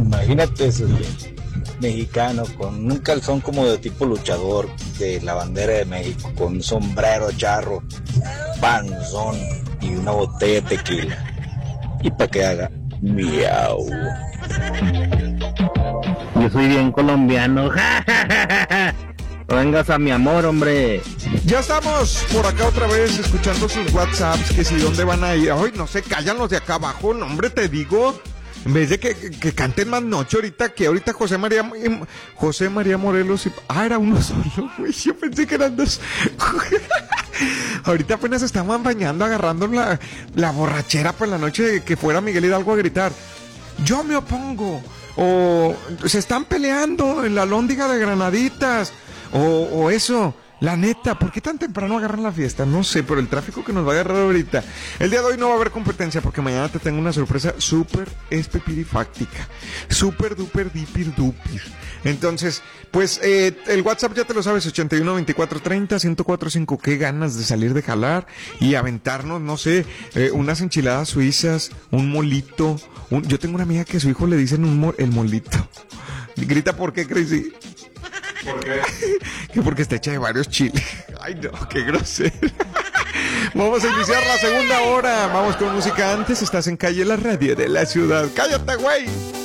Imagínate ese mexicano con un calzón como de tipo luchador de la bandera de México, con un sombrero charro, panzón y una botella de tequila. Y para que haga miau. Yo soy bien colombiano. Vengas a mi amor, hombre. Ya estamos por acá otra vez escuchando sus WhatsApps, que si dónde van a ir. Ay, no se callan los de acá abajo, no, hombre, te digo. En vez de que canten más noche ahorita, que ahorita José María Morelos y... Ah, era uno solo, güey, yo pensé que eran dos. Ahorita apenas estaban bañando, agarrando la borrachera por la noche de que fuera Miguel Hidalgo a gritar: yo me opongo, o se están peleando en la Lóndiga de Granaditas, o eso. La neta, ¿por qué tan temprano agarran la fiesta? No sé, pero el tráfico que nos va a agarrar ahorita. El día de hoy no va a haber competencia porque mañana te tengo una sorpresa súper espepirifáctica. Súper duper dipir dupir. Entonces, pues el WhatsApp ya te lo sabes, 81 24 30 1045. Qué ganas de salir de jalar y aventarnos, no sé, unas enchiladas suizas, un molito. Yo tengo una amiga que a su hijo le dicen el molito. Grita, ¿por qué, Crazy? ¿Por qué? Que porque está hecha de varios chiles. Ay, no, qué grosero. Vamos a iniciar la segunda hora. Vamos con música antes. Estás en Calle La Radio de la Ciudad. ¡Cállate, güey!